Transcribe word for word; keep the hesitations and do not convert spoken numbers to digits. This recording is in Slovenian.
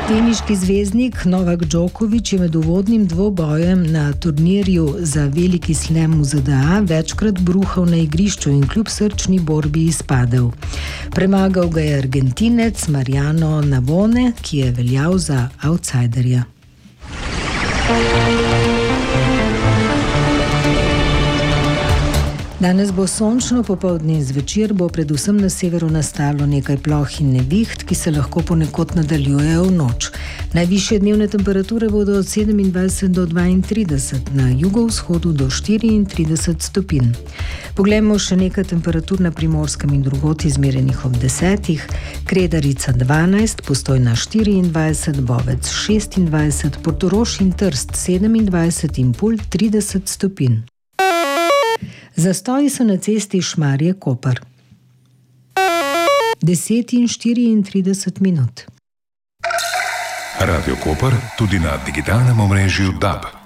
Teniški zvezdnik Novak Djokovic je med uvodnim dvobojem na turnirju za veliki slam v Z D A večkrat bruhal na igrišču in kljub srčni borbi izpadel. Premagal ga je Argentinec Mariano Navone, ki je veljal za outsiderja. Danes bo sončno, popoldne in zvečer bo predvsem na severu nastalo nekaj ploh in neviht, ki se lahko ponekod nadaljujejo v noč. Najvišje dnevne temperature bodo od sedemindvajset do dvaintrideset, na jugovzhodu do štiriintrideset stopinj. Poglejmo še nekaj temperatur na Primorskem in drugod izmerjenih ob desetih. Kredarica dvanajst, Postojna štiriindvajset, Bovec šestindvajset, Portorož in Trst sedemindvajset in Pulj trideset stopinj. Zastoji so na cesti Šmarje-Koper. deset in štiriintrideset minut. Radio Koper tudi na digitalnem omrežju D A B.